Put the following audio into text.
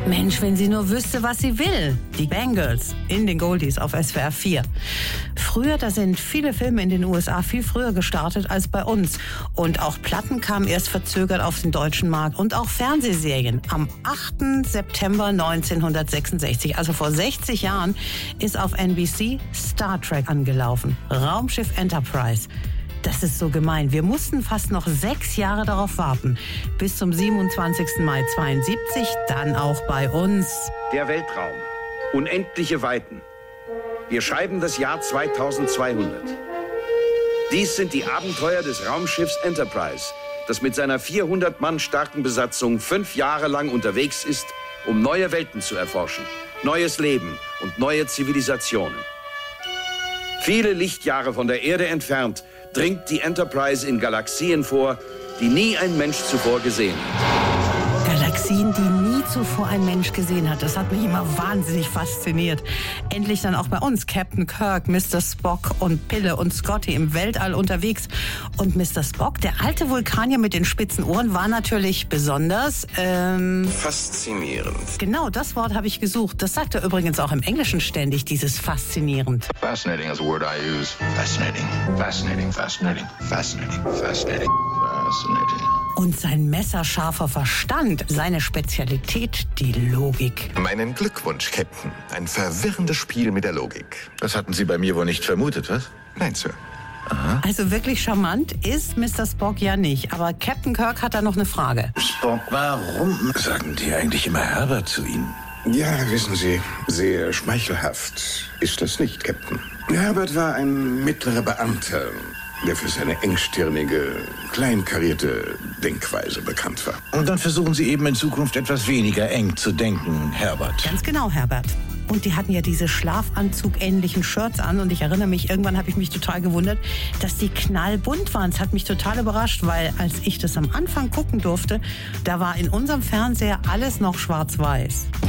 Mensch, wenn sie nur wüsste, was sie will. Die Bangles in den Goldies auf SWR 4. Früher, da sind viele Filme in den USA viel früher gestartet als bei uns. Und auch Platten kamen erst verzögert auf den deutschen Markt. Und auch Fernsehserien. Am 8. September 1966, also vor 60 Jahren, ist auf NBC Star Trek angelaufen. Raumschiff Enterprise. Das ist so gemein. Wir mussten fast noch 6 Jahre darauf warten. Bis zum 27. Mai 72, dann auch bei uns. Der Weltraum. Unendliche Weiten. Wir schreiben das Jahr 2200. Dies sind die Abenteuer des Raumschiffs Enterprise, das mit seiner 400 Mann starken Besatzung 5 Jahre lang unterwegs ist, um neue Welten zu erforschen, neues Leben und neue Zivilisationen. Viele Lichtjahre von der Erde entfernt dringt die Enterprise in Galaxien vor, die nie ein Mensch zuvor gesehen hat. Galaxien, die nie zuvor ein Mensch gesehen hat. Das hat mich immer wahnsinnig fasziniert. Endlich dann auch bei uns Captain Kirk, Mr. Spock und Pille und Scotty im Weltall unterwegs. Und Mr. Spock, der alte Vulkanier mit den spitzen Ohren, war natürlich besonders... faszinierend. Genau, das Wort habe ich gesucht. Das sagt er übrigens auch im Englischen ständig, dieses faszinierend. Fascinating is a word I use. Fascinating, fascinating, fascinating, fascinating, fascinating, fascinating. Und sein messerscharfer Verstand, seine Spezialität, die Logik. Meinen Glückwunsch, Captain. Ein verwirrendes Spiel mit der Logik. Das hatten Sie bei mir wohl nicht vermutet, was? Nein, Sir. Aha. Also wirklich charmant ist Mr. Spock ja nicht. Aber Captain Kirk hat da noch eine Frage. Spock, warum sagen die eigentlich immer Herbert zu Ihnen? Ja, wissen Sie, sehr schmeichelhaft ist das nicht, Captain. Herbert war ein mittlerer Beamter, der für seine engstirnige, kleinkarierte Denkweise bekannt war. Und dann versuchen Sie eben in Zukunft etwas weniger eng zu denken, Herbert. Ganz genau, Herbert. Und die hatten ja diese Schlafanzug-ähnlichen Shirts an. Und ich erinnere mich, irgendwann habe ich mich total gewundert, dass die knallbunt waren. Es hat mich total überrascht, weil als ich das am Anfang gucken durfte, da war in unserem Fernseher alles noch schwarz-weiß.